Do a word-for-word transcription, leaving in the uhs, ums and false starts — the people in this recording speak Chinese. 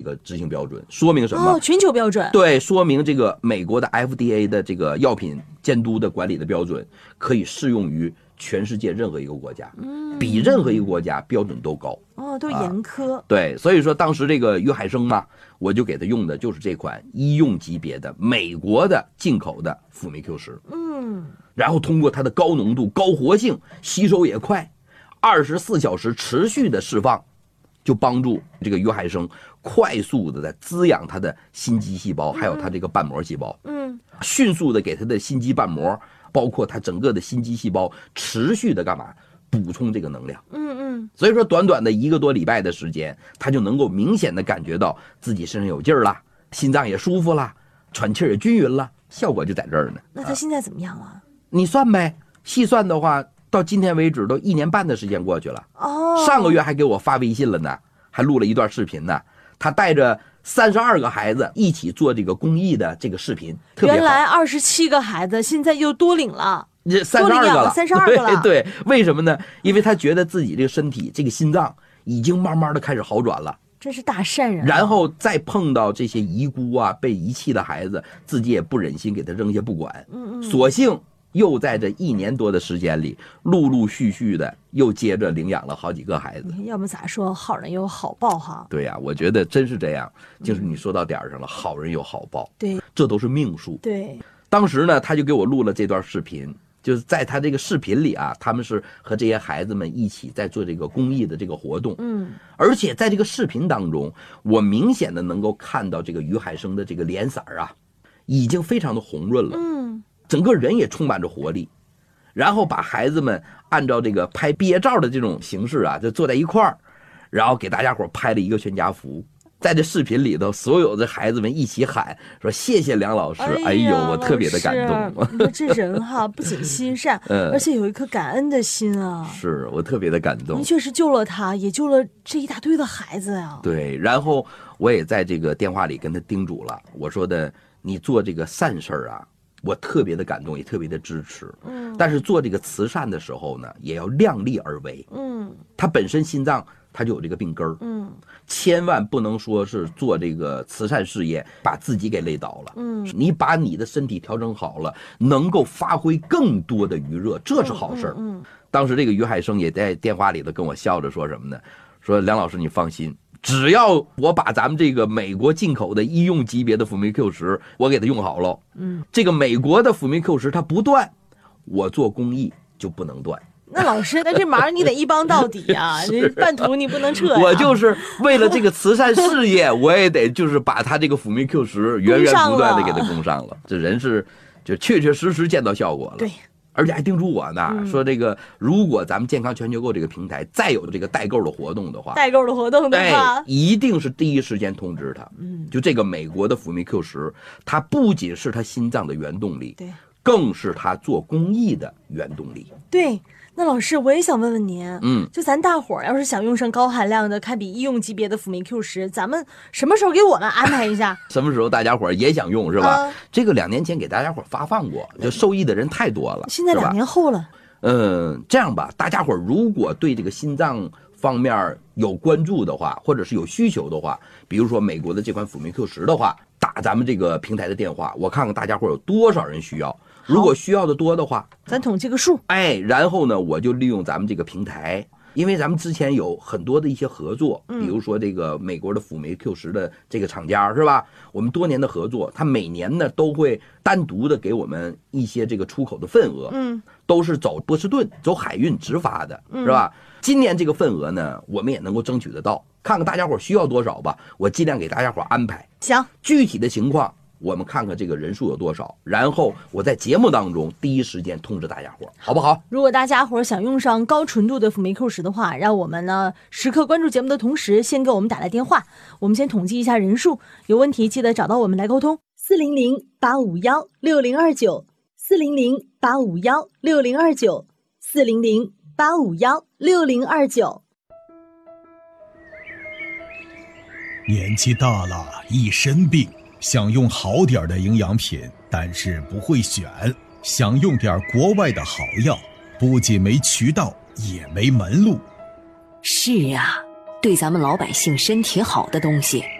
个执行标准，说明什么？ 哦，全球标准。 对，说明这个美国的 F D A 的这个药品监督的管理的标准可以适用于全世界任何一个国家，嗯，比任何一个国家标准都高。 哦，都严苛、啊。 对，所以说当时这个约海生嘛，我就给他用的就是这款医用级别的美国的进口的辅酶 Q 十。嗯，然后通过它的高浓度、高活性，吸收也快，二十四小时持续的释放，就帮助这个约海生快速的在滋养它的心肌细胞，还有它这个瓣膜细胞。嗯，迅速的给它的心肌瓣膜，包括它整个的心肌细胞，持续的干嘛？补充这个能量。嗯嗯。所以说，短短的一个多礼拜的时间，他就能够明显的感觉到自己身上有劲儿了，心脏也舒服了，喘气也均匀了，效果就在这儿呢。 那他现在怎么样了？啊、 你算呗，细算的话，到今天为止都一年半的时间过去了。哦。上个月还给我发微信了呢，还录了一段视频呢。他带着三十二个孩子一起做这个公益的这个视频，特别好。 原来二十七个孩子，现在又多领了。 这三十二个了， 三十二个了。 对对，为什么呢？因为他觉得自己这个身体、这个心脏已经慢慢的开始好转了。 真是大善人、啊。 然后再碰到这些遗孤啊、被遗弃的孩子，自己也不忍心给他扔下不管。嗯嗯。索性又在这一年多的时间里，陆陆续续的又接着领养了好几个孩子。 要不咋说好人有好报哈？ 对呀、啊，我觉得真是这样。就是你说到点上了，嗯、好人有好报。 对， 这都是命数。 对。 当时呢，他就给我录了这段视频。就是在他这个视频里啊，他们是和这些孩子们一起在做这个公益的这个活动，嗯，而且在这个视频当中，我明显的能够看到这个于海生的这个脸色啊，已经非常的红润了，嗯，整个人也充满着活力，然后把孩子们按照这个拍毕业照的这种形式啊，就坐在一块儿，然后给大家伙拍了一个全家福。在这视频里头，所有的孩子们一起喊说：“谢谢梁老师！”哎呦，我特别的感动。 你说这人哈，不仅心善，嗯，而且有一颗感恩的心啊。 是我特别的感动。 您确实救了他，也救了这一大堆的孩子呀。 对，然后我也在这个电话里跟他叮嘱了，我说的，你做这个善事儿啊，我特别的感动，也特别的支持。嗯，但是做这个慈善的时候呢，也要量力而为。嗯，他本身心脏他就有这个病根儿。嗯。千万不能说是做这个慈善事业把自己给累倒了。嗯，你把你的身体调整好了，能够发挥更多的余热，这是好事。嗯，嗯当时这个于海生也在电话里头跟我笑着说什么呢？说梁老师你放心，只要我把咱们这个美国进口的医用级别的辅酶 Q 十我给它用好了，嗯，这个美国的辅酶 Q 十它不断，我做公益就不能断。 那老师，那这忙你得一帮到底啊！你半途你不能撤、啊。 我就是为了这个慈善事业，我也得就是把他这个辅酶 Q 十源源不断的给他供上了。这人是就确确实实见到效果了。 对， 而且还叮嘱我呢，嗯、说这个如果咱们健康全球购这个平台再有这个代购的活动的话， 代购的活动的话， 哎，一定是第一时间通知他。嗯，就这个美国的辅酶 Q 十，它不仅是他心脏的原动力， 对， 更是他做公益的原动力。 对。那老师，我也想问问您，嗯，就咱大伙儿要是想用上高含量的堪比医用级别的辅酶 Q 十，咱们什么时候给我们安排一下？ 什么时候大家伙儿也想用是吧？啊、这个两年前给大家伙儿发放过，就受益的人太多了。 现在两年后了。 嗯，这样吧，大家伙儿如果对这个心脏方面有关注的话，或者是有需求的话，比如说美国的这款辅酶 Q 十的话，打咱们这个平台的电话，我看看大家伙儿有多少人需要。如果需要的多的话， 咱统计个数。 哎，然后呢，我就利用咱们这个平台，因为咱们之前有很多的一些合作，嗯、比如说这个美国的辅酶 Q 十的这个厂家是吧？我们多年的合作，他每年呢都会单独的给我们一些这个出口的份额，嗯，都是走波士顿走海运直发的，是吧？嗯、今年这个份额呢，我们也能够争取得到，看看大家伙需要多少吧，我尽量给大家伙安排。 行， 具体的情况。我们看看这个人数有多少，然后我在节目当中第一时间通知大家伙，好不好？ 如果大家伙想用上高纯度的辅酶 Q 十的话，让我们呢时刻关注节目的同时，先给我们打来电话，我们先统计一下人数，有问题记得找到我们来沟通。四零零八五幺六零二九，四零零八五幺六零二九，四零零八五幺六零二九。 年纪大了，一身病。想用好点的营养品，但是不会选，想用点国外的好药，不仅没渠道，也没门路。 是啊，对咱们老百姓身体好的东西，